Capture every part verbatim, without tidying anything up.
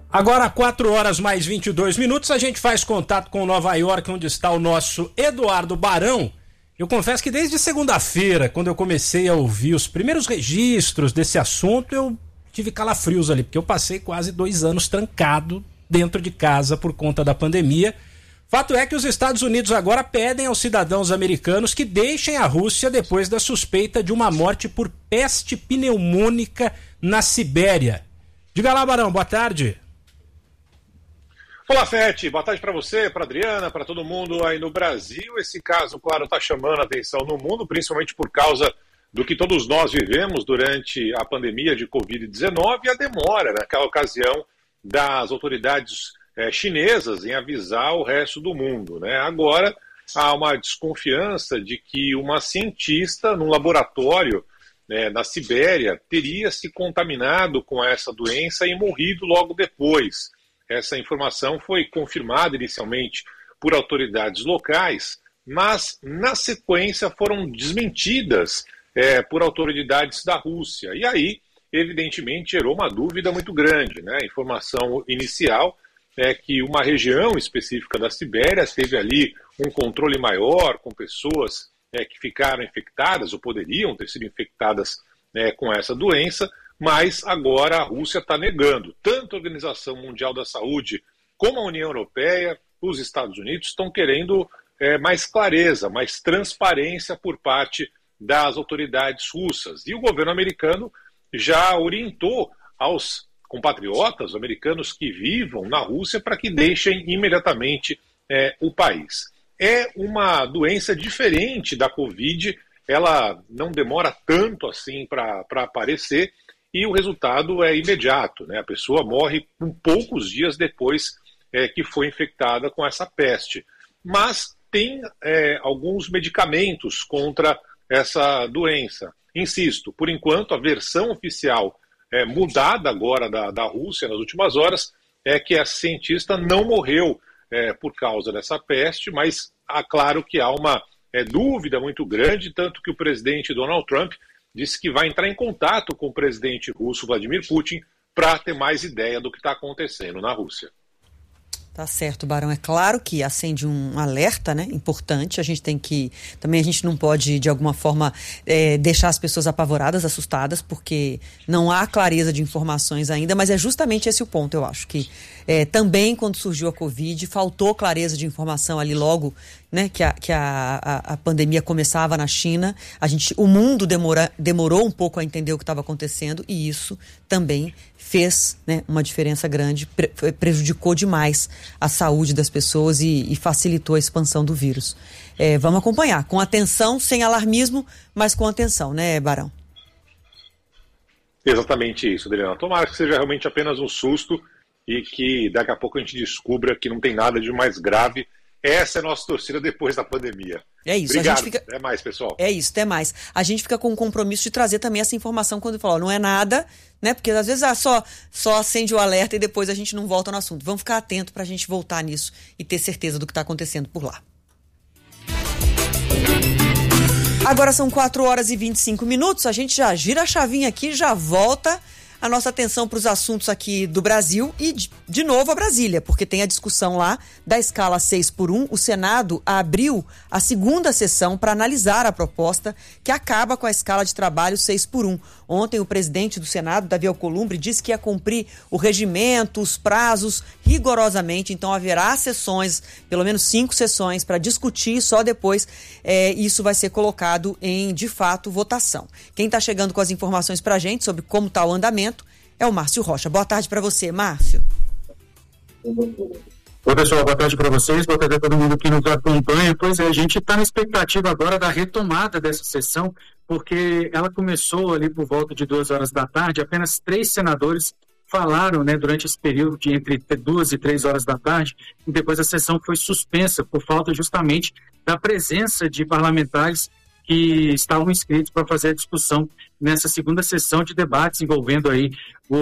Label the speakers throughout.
Speaker 1: Agora, quatro horas mais vinte e dois minutos, a gente faz contato com Nova York, onde está o nosso Eduardo Barão. Eu confesso que desde segunda-feira, quando eu comecei a ouvir os primeiros registros desse assunto, eu tive calafrios ali, porque eu passei quase dois anos trancado dentro de casa por conta da pandemia. Fato é que os Estados Unidos agora pedem aos cidadãos americanos que deixem a Rússia depois da suspeita de uma morte por peste pneumônica na Sibéria. Diga lá, Barão, boa tarde.
Speaker 2: Olá, Fete, boa tarde para você, para Adriana, para todo mundo aí no Brasil. Esse caso, claro, está chamando a atenção no mundo, principalmente por causa do que todos nós vivemos durante a pandemia de covid dezenove e a demora, naquela ocasião, das autoridades é, chinesas em avisar o resto do mundo, né? Agora, há uma desconfiança de que uma cientista num laboratório né, na Sibéria teria se contaminado com essa doença e morrido logo depois. Essa informação foi confirmada inicialmente por autoridades locais, mas na sequência foram desmentidas é, por autoridades da Rússia. E aí, evidentemente, gerou uma dúvida muito grande, né? A informação inicial é que uma região específica da Sibéria teve ali um controle maior com pessoas é, que ficaram infectadas ou poderiam ter sido infectadas é, com essa doença, mas agora a Rússia está negando. Tanto a Organização Mundial da Saúde como a União Europeia, os Estados Unidos, estão querendo é, mais clareza, mais transparência por parte das autoridades russas. E o governo americano já orientou aos compatriotas americanos que vivam na Rússia para que deixem imediatamente é, o país. É uma doença diferente da Covid, ela não demora tanto assim para aparecer, e o resultado é imediato, né? A pessoa morre com poucos dias depois é, que foi infectada com essa peste. Mas tem é, alguns medicamentos contra essa doença. Insisto, por enquanto, a versão oficial é, mudada agora da, da Rússia nas últimas horas é que a cientista não morreu é, por causa dessa peste, mas há, claro que há uma é, dúvida muito grande, tanto que o presidente Donald Trump disse que vai entrar em contato com o presidente russo Vladimir Putin para ter mais ideia do que está acontecendo na Rússia.
Speaker 3: Tá certo, Barão. É claro que acende um alerta, né, importante. A gente tem que... Também a gente não pode, de alguma forma, é, deixar as pessoas apavoradas, assustadas, porque não há clareza de informações ainda, mas é justamente esse o ponto, eu acho, que é, também quando surgiu a Covid, faltou clareza de informação ali logo, né, que, a, que a, a, a pandemia começava na China. A gente, o mundo demora, demorou um pouco a entender o que estava acontecendo e isso também fez, né, uma diferença grande, pre, prejudicou demais a saúde das pessoas e, e facilitou a expansão do vírus. É, vamos acompanhar, com atenção, sem alarmismo, mas com atenção, né, Barão?
Speaker 2: Exatamente isso, Adriana. Tomara que seja realmente apenas um susto e que daqui a pouco a gente descubra que não tem nada de mais grave. Essa é a nossa torcida depois da pandemia.
Speaker 3: É isso.
Speaker 2: Obrigado.
Speaker 3: A gente fica...
Speaker 2: Até mais, pessoal.
Speaker 3: É isso, até mais. A gente fica com o compromisso de trazer também essa informação quando fala, não é nada, né? Porque às vezes ah, só, só acende o alerta e depois a gente não volta no assunto. Vamos ficar atento para a gente voltar nisso e ter certeza do que está acontecendo por lá. Agora são quatro horas e vinte e cinco minutos. A gente já gira a chavinha aqui, já volta a nossa atenção para os assuntos aqui do Brasil e de, de novo a Brasília, porque tem a discussão lá da escala seis por um. O Senado abriu a segunda sessão para analisar a proposta que acaba com a escala de trabalho seis por um. Ontem o presidente do Senado, Davi Alcolumbre, disse que ia cumprir o regimento, os prazos rigorosamente, então haverá sessões, pelo menos cinco sessões para discutir e só depois é, isso vai ser colocado em, de fato, votação. Quem está chegando com as informações para a gente sobre como está o andamento é o Márcio Rocha. Boa tarde para você, Márcio.
Speaker 4: Oi, pessoal, boa tarde para vocês, boa tarde a todo mundo que nos acompanha. Pois é, a gente está na expectativa agora da retomada dessa sessão, porque ela começou ali por volta de duas horas da tarde, apenas três senadores falaram, né, durante esse período de entre duas e três horas da tarde, e depois a sessão foi suspensa por falta justamente da presença de parlamentares que estavam inscritos para fazer a discussão nessa segunda sessão de debates envolvendo aí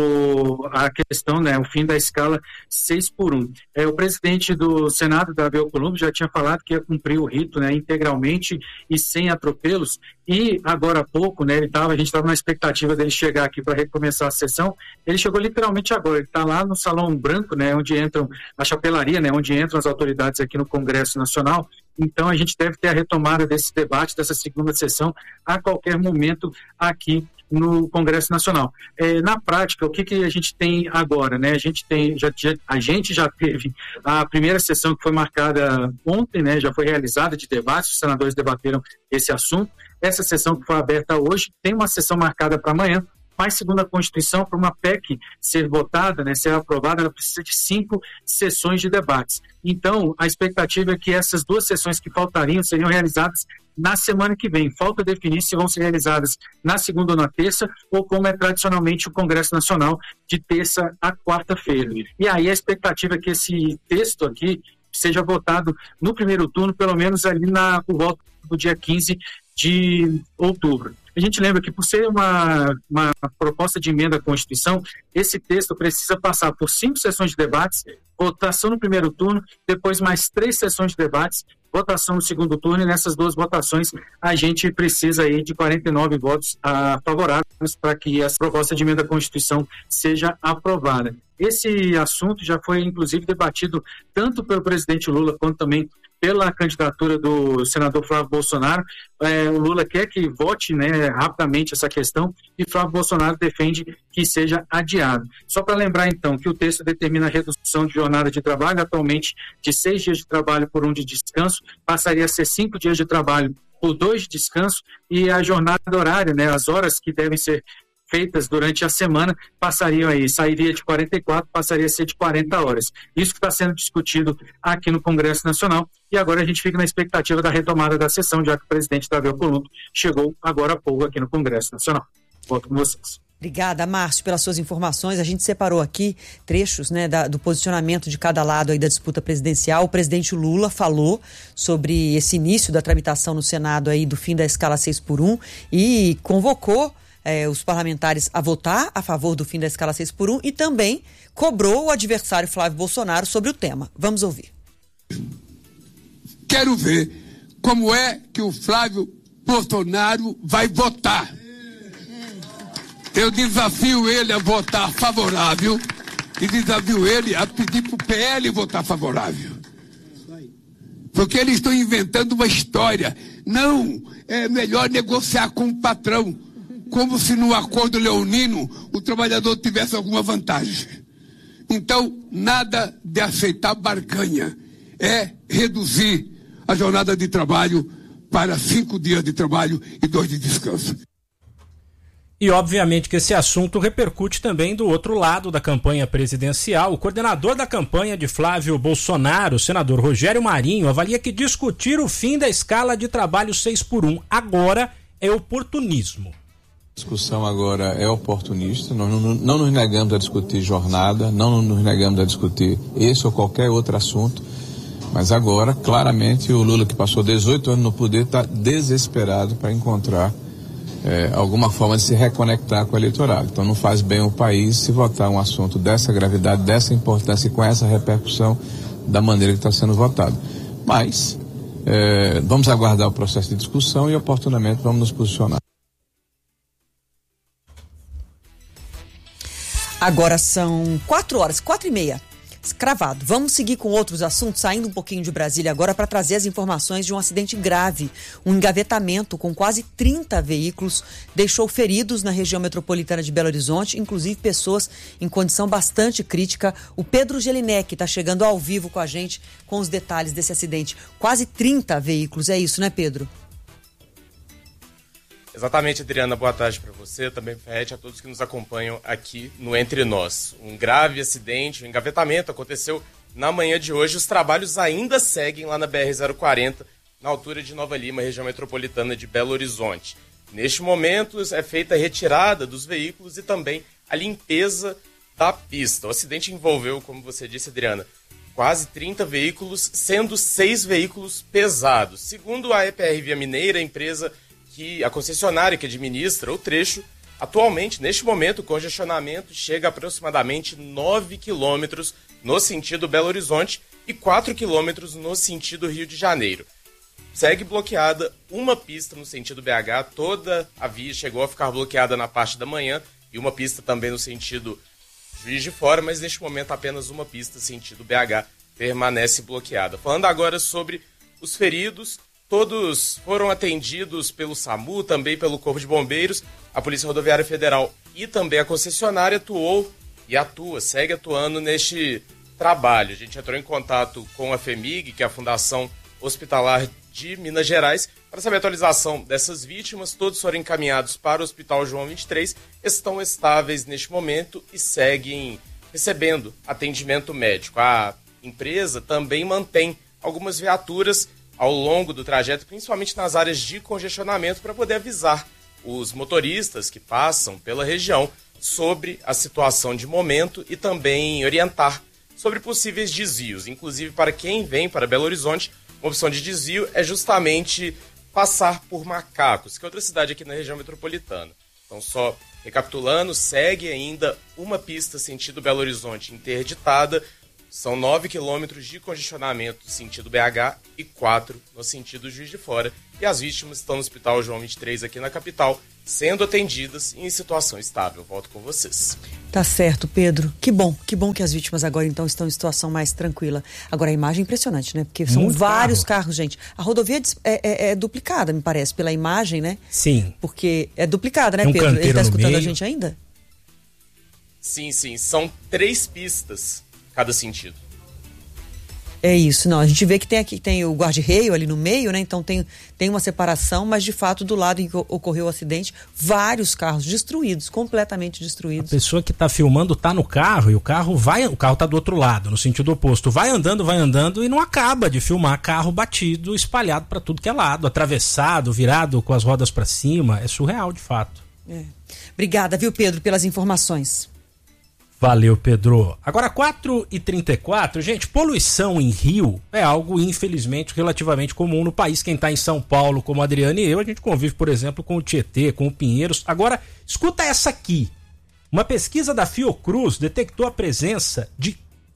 Speaker 4: o, a questão, né, o fim da escala seis por um. É, o presidente do Senado, Davi Alcolumbre, já tinha falado que ia cumprir o rito, né, integralmente e sem atropelos, e agora há pouco, né, ele tava, a gente estava na expectativa dele chegar aqui para recomeçar a sessão. Ele chegou literalmente agora, ele está lá no Salão Branco, né, onde entram a chapelaria, né, onde entram as autoridades aqui no Congresso Nacional. Então a gente deve ter a retomada desse debate, dessa segunda sessão, a qualquer momento aqui no Congresso Nacional. É, na prática, o que, que a gente tem agora, né? A gente tem, já, já, a gente já teve a primeira sessão que foi marcada ontem, né? Já foi realizada de debates, os senadores debateram esse assunto. Essa sessão que foi aberta hoje tem uma sessão marcada para amanhã, mas segundo a Constituição, para uma P E C ser votada, né, ser aprovada, ela precisa de cinco sessões de debates. Então, a expectativa é que essas duas sessões que faltariam seriam realizadas na semana que vem. Falta definir se vão ser realizadas na segunda ou na terça, ou como é tradicionalmente o Congresso Nacional, de terça a quarta-feira. E aí a expectativa é que esse texto aqui seja votado no primeiro turno, pelo menos ali na, por volta do dia quinze de outubro. A gente lembra que, por ser uma, uma proposta de emenda à Constituição, esse texto precisa passar por cinco sessões de debates, votação no primeiro turno, depois mais três sessões de debates, votação no segundo turno, e nessas duas votações a gente precisa aí de quarenta e nove votos ah, favoráveis para que essa proposta de emenda à Constituição seja aprovada. Esse assunto já foi, inclusive, debatido tanto pelo presidente Lula quanto também pela candidatura do senador Flávio Bolsonaro. É, o Lula quer que vote, né, rapidamente essa questão, e Flávio Bolsonaro defende que seja adiado. Só para lembrar, então, que o texto determina a redução de jornada de trabalho, atualmente de seis dias de trabalho por um de descanso, passaria a ser cinco dias de trabalho por dois de descanso, e a jornada horária, né, as horas que devem ser feitas durante a semana, passariam aí, sairia de quarenta e quatro, passaria a ser de quarenta horas. Isso que está sendo discutido aqui no Congresso Nacional, e agora a gente fica na expectativa da retomada da sessão, já que o presidente Davi Alcolumbre chegou agora há pouco aqui no Congresso Nacional. Volto com vocês.
Speaker 3: Obrigada, Márcio, pelas suas informações. A gente separou aqui trechos, né, da, do posicionamento de cada lado aí da disputa presidencial. O presidente Lula falou sobre esse início da tramitação no Senado aí do fim da escala seis por um e convocou É, os parlamentares a votar a favor do fim da escala seis por um e também cobrou o adversário Flávio Bolsonaro sobre o tema. Vamos ouvir.
Speaker 5: Quero ver como é que o Flávio Bolsonaro vai votar. Eu desafio ele a votar favorável e desafio ele a pedir para o P L votar favorável. Porque eles estão inventando uma história. Não, é melhor negociar com o patrão. Como se no acordo leonino o trabalhador tivesse alguma vantagem. Então, nada de aceitar barganha. É reduzir a jornada de trabalho para cinco dias de trabalho e dois de descanso.
Speaker 1: E obviamente que esse assunto repercute também do outro lado da campanha presidencial. O coordenador da campanha de Flávio Bolsonaro, o senador Rogério Marinho, avalia que discutir o fim da escala de trabalho seis por um agora é oportunismo.
Speaker 6: A discussão agora é oportunista, nós não, não nos negamos a discutir jornada, não nos negamos a discutir esse ou qualquer outro assunto, mas agora, claramente, o Lula, que passou dezoito anos no poder, está desesperado para encontrar é, alguma forma de se reconectar com o eleitorado. Então não faz bem o país se votar um assunto dessa gravidade, dessa importância e com essa repercussão da maneira que está sendo votado. Mas é, vamos aguardar o processo de discussão e oportunamente vamos nos posicionar.
Speaker 3: Agora são quatro horas, quatro e meia, cravado. Vamos seguir com outros assuntos, saindo um pouquinho de Brasília agora para trazer as informações de um acidente grave. Um engavetamento com quase trinta veículos deixou feridos na região metropolitana de Belo Horizonte, inclusive pessoas em condição bastante crítica. O Pedro Gelinek está chegando ao vivo com a gente com os detalhes desse acidente. Quase trinta veículos, é isso, né, Pedro?
Speaker 7: Exatamente, Adriana, boa tarde para você, também Ferretti, a todos que nos acompanham aqui no Entre Nós. Um grave acidente, um engavetamento aconteceu na manhã de hoje. Os trabalhos ainda seguem lá na B R zero quarenta, na altura de Nova Lima, região metropolitana de Belo Horizonte. Neste momento é feita a retirada dos veículos e também a limpeza da pista. O acidente envolveu, como você disse, Adriana, quase trinta veículos, sendo seis veículos pesados. Segundo a E P R Via Mineira, a empresa que a concessionária que administra o trecho, atualmente, neste momento, o congestionamento chega a aproximadamente nove quilômetros no sentido Belo Horizonte e quatro quilômetros no sentido Rio de Janeiro. Segue bloqueada uma pista no sentido B H, toda a via chegou a ficar bloqueada na parte da manhã e uma pista também no sentido Juiz de Fora, mas neste momento apenas uma pista sentido B H permanece bloqueada. Falando agora sobre os feridos, todos foram atendidos pelo SAMU, também pelo Corpo de Bombeiros, a Polícia Rodoviária Federal e também a concessionária atuou e atua, segue atuando neste trabalho. A gente entrou em contato com a FEMIG, que é a Fundação Hospitalar de Minas Gerais, para saber a atualização dessas vítimas. Todos foram encaminhados para o Hospital João vinte e três, estão estáveis neste momento e seguem recebendo atendimento médico. A empresa também mantém algumas viaturas ao longo do trajeto, principalmente nas áreas de congestionamento, para poder avisar os motoristas que passam pela região sobre a situação de momento e também orientar sobre possíveis desvios. Inclusive, para quem vem para Belo Horizonte, uma opção de desvio é justamente passar por Macacos, que é outra cidade aqui na região metropolitana. Então, só recapitulando, segue ainda uma pista sentido Belo Horizonte interditada. São nove quilômetros de congestionamento no sentido B H e quatro no sentido Juiz de Fora. E as vítimas estão no Hospital João vinte e três aqui na capital, sendo atendidas e em situação estável. Volto com vocês.
Speaker 3: Tá certo, Pedro. Que bom, que bom que as vítimas agora então estão em situação mais tranquila. Agora a imagem é impressionante, né? Porque são Muito vários carro. carros, gente. A rodovia é, é, é duplicada, me parece, pela imagem, né?
Speaker 1: Sim.
Speaker 3: Porque é duplicada, né,
Speaker 1: um
Speaker 3: Pedro? Ele tá escutando
Speaker 1: meio.
Speaker 3: a gente ainda?
Speaker 7: Sim, sim. São três pistas cada sentido.
Speaker 3: É isso, não. A gente vê que tem aqui tem o guarda-reio ali no meio, né? Então tem, tem uma separação, mas de fato do lado em que ocorreu o acidente, vários carros destruídos, completamente destruídos.
Speaker 1: A pessoa que está filmando está no carro e o carro vai, o carro está do outro lado, no sentido oposto. Vai andando, vai andando e não acaba de filmar carro batido, espalhado para tudo que é lado, atravessado, virado com as rodas para cima. É surreal, de fato.
Speaker 3: É. Obrigada, viu, Pedro, pelas informações.
Speaker 1: Valeu, Pedro. Agora, quatro e trinta e quatro, gente, poluição em rio é algo, infelizmente, relativamente comum no país. Quem está em São Paulo, como a Adriana e eu, a gente convive, por exemplo, com o Tietê, com o Pinheiros. Agora, escuta essa aqui. Uma pesquisa da Fiocruz detectou a presença de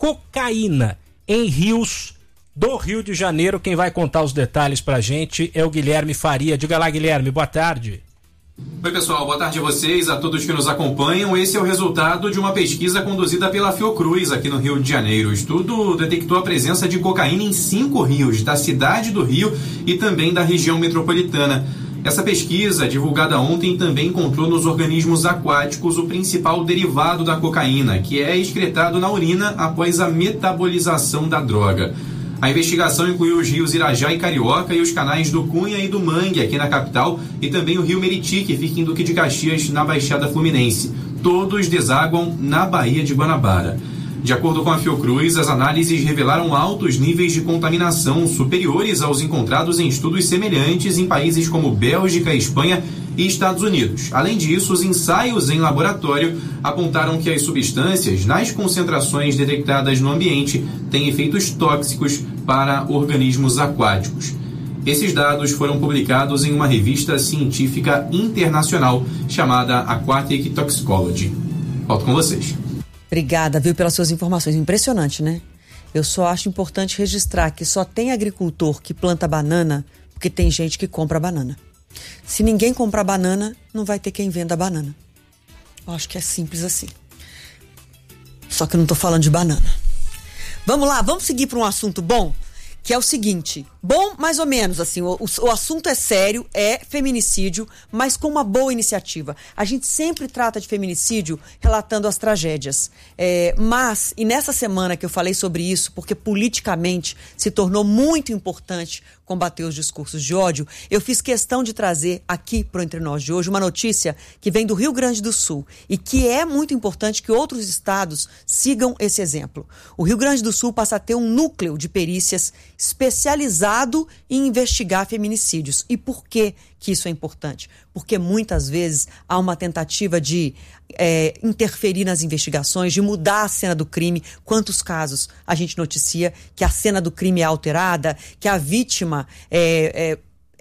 Speaker 1: cocaína em rios do Rio de Janeiro. Quem vai contar os detalhes pra gente é o Guilherme Faria. Diga lá, Guilherme, boa tarde.
Speaker 8: Oi, pessoal, boa tarde a vocês, a todos que nos acompanham. Esse é o resultado de uma pesquisa conduzida pela Fiocruz aqui no Rio de Janeiro. O estudo detectou a presença de cocaína em cinco rios, da cidade do Rio e também da região metropolitana. Essa pesquisa, divulgada ontem, também encontrou nos organismos aquáticos o principal derivado da cocaína, que é excretado na urina após a metabolização da droga. A investigação incluiu os rios Irajá e Carioca e os canais do Cunha e do Mangue, aqui na capital, e também o rio Meriti, que fica em Duque de Caxias, na Baixada Fluminense. Todos desaguam na Baía de Guanabara. De acordo com a Fiocruz, as análises revelaram altos níveis de contaminação superiores aos encontrados em estudos semelhantes em países como Bélgica, Espanha e Estados Unidos. Além disso, os ensaios em laboratório apontaram que as substâncias, nas concentrações detectadas no ambiente, têm efeitos tóxicos para organismos aquáticos. Esses dados foram publicados em uma revista científica internacional chamada Aquatic Toxicology. Volto com vocês.
Speaker 3: Obrigada, viu, pelas suas informações. Impressionante, né? Eu só acho importante registrar que só tem agricultor que planta banana porque tem gente que compra banana. Se ninguém comprar banana, não vai ter quem venda banana. Eu acho que é simples assim. Só que eu não tô falando de banana. Vamos lá, vamos seguir para um assunto bom, que é o seguinte. Bom, mais ou menos, assim, o, o, o assunto é sério, é feminicídio, mas com uma boa iniciativa. A gente sempre trata de feminicídio relatando as tragédias. É, mas, e nessa semana que eu falei sobre isso, porque politicamente se tornou muito importante combater os discursos de ódio, eu fiz questão de trazer aqui pro Entre Nós de hoje uma notícia que vem do Rio Grande do Sul e que é muito importante que outros estados sigam esse exemplo. O Rio Grande do Sul passa a ter um núcleo de perícias especializado em investigar feminicídios. E por que que isso é importante? Porque muitas vezes há uma tentativa de é, interferir nas investigações, de mudar a cena do crime. Quantos casos a gente noticia que a cena do crime é alterada, que a vítima é, é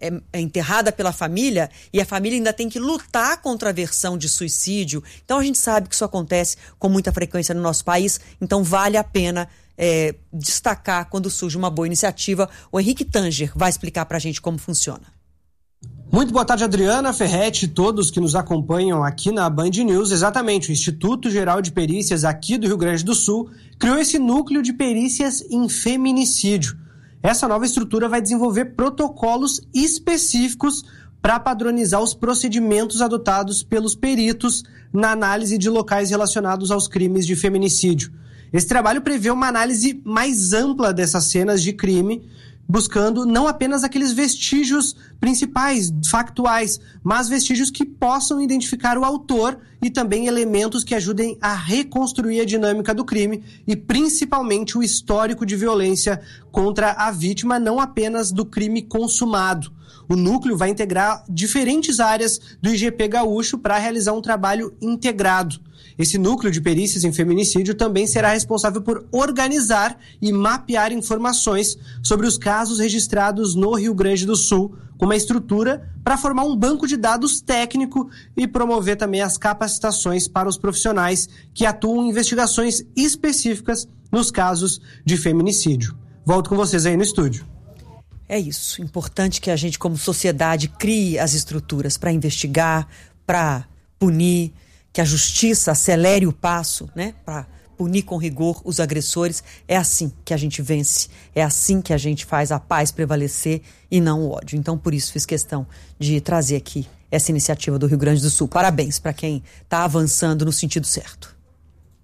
Speaker 3: é, é enterrada pela família e a família ainda tem que lutar contra a versão de suicídio. Então a gente sabe que isso acontece com muita frequência no nosso país, então vale a pena é, destacar quando surge uma boa iniciativa. O Henrique Tanger vai explicar pra gente como funciona.
Speaker 9: Muito boa tarde, Adriana, Ferretti e todos que nos acompanham aqui na Band News. Exatamente, o Instituto Geral de Perícias aqui do Rio Grande do Sul criou esse núcleo de perícias em feminicídio. Essa nova estrutura vai desenvolver protocolos específicos para padronizar os procedimentos adotados pelos peritos na análise de locais relacionados aos crimes de feminicídio. Esse trabalho prevê uma análise mais ampla dessas cenas de crime, buscando não apenas aqueles vestígios principais, factuais, mas vestígios que possam identificar o autor e também elementos que ajudem a reconstruir a dinâmica do crime e principalmente o histórico de violência contra a vítima, não apenas do crime consumado. O núcleo vai integrar diferentes áreas do I G P gaúcho para realizar um trabalho integrado. Esse núcleo de perícias em feminicídio também será responsável por organizar e mapear informações sobre os casos registrados no Rio Grande do Sul, com uma estrutura para formar um banco de dados técnico e promover também as capacitações para os profissionais que atuam em investigações específicas nos casos de feminicídio. Volto com vocês aí no estúdio.
Speaker 3: É isso, importante que a gente como sociedade crie as estruturas para investigar, para punir, que a justiça acelere o passo, né, para punir com rigor os agressores. É assim que a gente vence, é assim que a gente faz a paz prevalecer e não o ódio. Então, por isso, fiz questão de trazer aqui essa iniciativa do Rio Grande do Sul. Parabéns para quem está avançando no sentido certo.